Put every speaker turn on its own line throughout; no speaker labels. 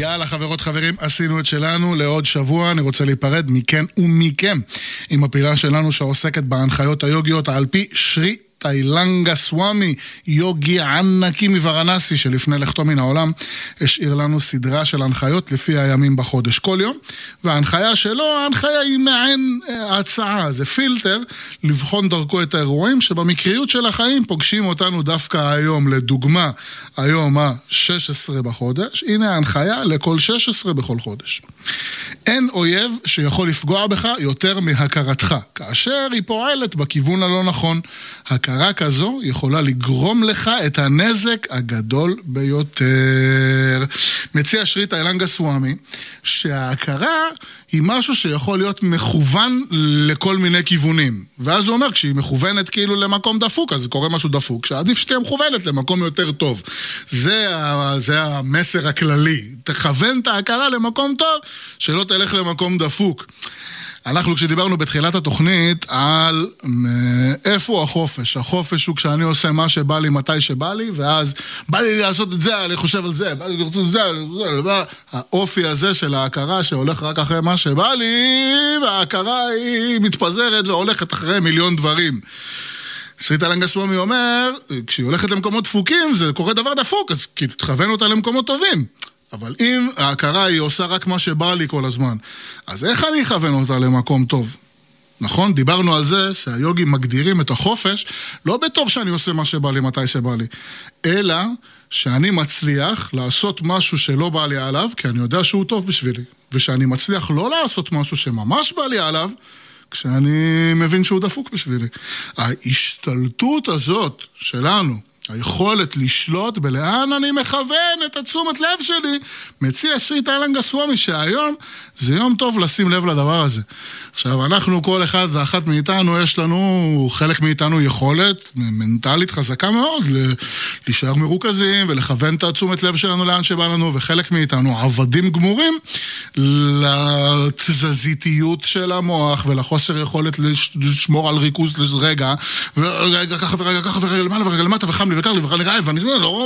יאללה חברות חברים, עשינו את שלנו לעוד שבוע. אני רוצה להיפרד מכן ומכם עם הפינה שלנו שעוסקת בהנחיות היוגיות על פי שרי טיילנגה סוואמי, יוגי ענקי מוורנסי, שלפני לכתו מן העולם השאיר לנו סדרה של הנחיות לפי הימים בחודש כל יום. וההנחיה שלו, ההנחיה היא מעין הצעה, זה פילטר לבחון דרכו את האירועים שבמקריות של החיים פוגשים אותנו דווקא היום. לדוגמה, היום ה-16 בחודש, הנה ההנחיה לכל 16 בכל חודש. אין אויב שיכול לפגוע בך יותר מהכרתך, כאשר היא פועלת בכיוון הלא נכון. הכרה כזו יכולה לגרום לך את הנזק הגדול ביותר. מציע שרי טיילנגה סוואמי שההכרה היא משהו שיכול להיות מכוון לכל מיני כיוונים. ואז הוא אומר, כשהיא מכוונת כאילו למקום דפוק, אז קורה משהו דפוק, שעדיף שתהיה מכוונת למקום יותר טוב. זה המסר הכללי. תכוון את ההכרה למקום טוב, שלא תלך למקום דפוק. אנחנו כשדיברנו בתחילת התוכנית על איפה החופש. החופש הוא כשאני עושה מה שבא לי מתי שבא לי, ואז בא לי לעשות את זה, אני חושב על זה, בא לי לעשות את זה, האופי הזה של ההכרה שהולך רק אחרי מה שבא לי, וההכרה היא מתפזרת והולכת אחרי מיליון דברים. שרי טיילנגה סוואמי אומר, כשהיא הולכת למקומות דפוקים, זה קורה דבר דפוק, אז כאילו תכוון אותה למקומות טובים. אבל אם ההכרה היא עושה רק מה שבא לי כל הזמן, אז איך אני אכוון אותה למקום טוב? נכון? דיברנו על זה שהיוגים מגדירים את החופש, לא בתור שאני עושה מה שבא לי מתי שבא לי, אלא שאני מצליח לעשות משהו שלא בא לי עליו, כי אני יודע שהוא טוב בשבילי. ושאני מצליח לא לעשות משהו שממש בא לי עליו, כשאני מבין שהוא דפוק בשבילי. ההשתלטות הזאת שלנו, היכולת לשלוט בלאן אני מכוון את התשומת לב שלי, מציע שרי טיילנגה סוואמי שהיום זה יום טוב לשים לב לדבר הזה. עכשיו אנחנו, כל אחד ואחת מאיתנו, יש לנו, חלק מאיתנו יכולת מנטלית חזקה מאוד להישאר מרוכזים ולכוון את התשומת לב שלנו לאן שבא לנו, וחלק מאיתנו עבדים גמורים לתזזיתיות של המוח ולחוסר יכולת לשמור על ריכוז לרגע, ורגע ככה ורגע ככה ורגע למעלה ורגע למטה וחם לי וקר לי וחם לי רעב ואני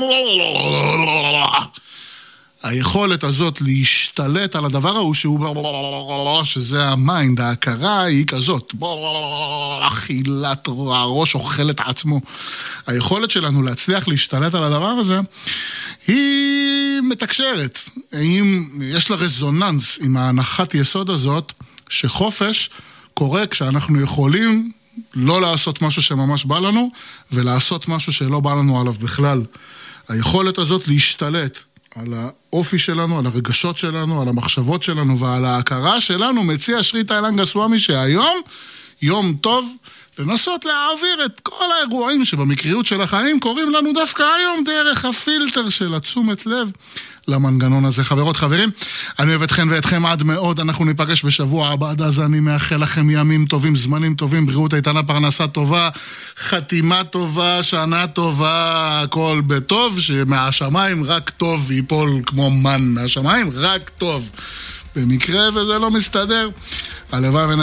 היכולת הזאת להשתלט על הדבר ההוא שזה המיינד, ההכרה היא כזאת, אכילת הראש אוכלת עצמו. היכולת שלנו להצליח להשתלט על הדבר הזה היא מתקשרת, יש לה רזוננס עם ההנחת יסוד הזאת שחופש קורה כשאנחנו יכולים לא לעשות משהו שממש בא לנו ולעשות משהו שלא בא לנו עליו בכלל. היכולת הזאת להשתלט על האופי שלנו, על הרגשות שלנו, על המחשבות שלנו ועל ההכרה שלנו, מציע שרי טיילנגה סוואמי שהיום יום טוב לנסות להעביר את כל האירועים שבמקריות של החיים קוראים לנו דווקא היום דרך הפילטר של התשומת לב למנגנון הזה. חברות, חברים, אני אוהב אתכם ואתכם עד מאוד. אנחנו ניפגש בשבוע הבא. עד אז אני מאחל לכם ימים טובים, זמנים טובים, בריאות איתנה, פרנסה טובה, חתימה טובה, שנה טובה, הכל בטוב, שמהשמיים רק טוב ייפול כמו מן מהשמיים, רק טוב. במקרה וזה לא מסתדר, הלוואי